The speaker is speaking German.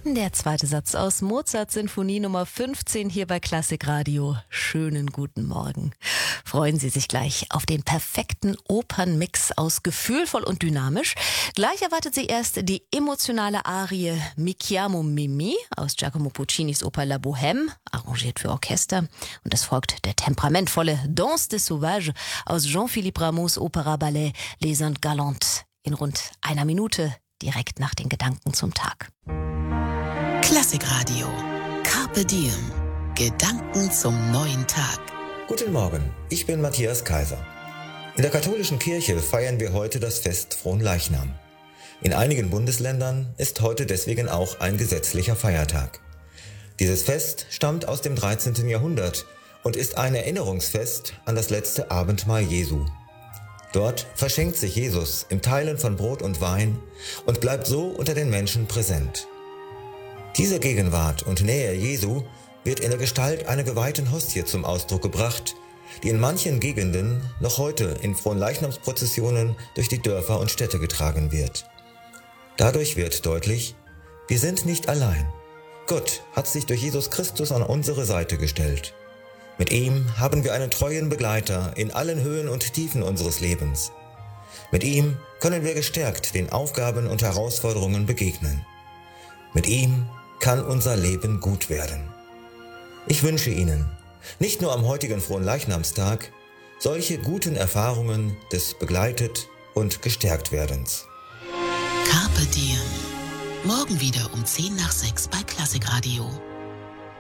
Der zweite Satz aus Mozarts Sinfonie Nummer 15 hier bei Klassikradio. Schönen guten Morgen. Freuen Sie sich gleich auf den perfekten Opernmix aus gefühlvoll und dynamisch. Gleich erwartet Sie erst die emotionale Arie Mi chiamo Mimi aus Giacomo Puccinis Oper La Bohème, arrangiert für Orchester. Und es folgt der temperamentvolle Danse des Sauvages aus Jean-Philippe Rameaus Opera Ballet Les Indes Galantes in rund einer Minute, direkt nach den Gedanken zum Tag. Klassikradio. Carpe Diem. Gedanken zum neuen Tag. Guten Morgen, ich bin Matthias Kaiser. In der katholischen Kirche feiern wir heute das Fest Fronleichnam. In einigen Bundesländern ist heute deswegen auch ein gesetzlicher Feiertag. Dieses Fest stammt aus dem 13. Jahrhundert und ist ein Erinnerungsfest an das letzte Abendmahl Jesu. Dort verschenkt sich Jesus im Teilen von Brot und Wein und bleibt so unter den Menschen präsent. Diese Gegenwart und Nähe Jesu wird in der Gestalt einer geweihten Hostie zum Ausdruck gebracht, die in manchen Gegenden noch heute in Fronleichnamsprozessionen durch die Dörfer und Städte getragen wird. Dadurch wird deutlich, wir sind nicht allein. Gott hat sich durch Jesus Christus an unsere Seite gestellt. Mit ihm haben wir einen treuen Begleiter in allen Höhen und Tiefen unseres Lebens. Mit ihm können wir gestärkt den Aufgaben und Herausforderungen begegnen. Mit ihm kann unser Leben gut werden. Ich wünsche Ihnen, nicht nur am heutigen Fronleichnamstag, solche guten Erfahrungen des Begleitet- und Gestärktwerdens. Carpe Diem. Morgen wieder um 5:50 bei Klassikradio.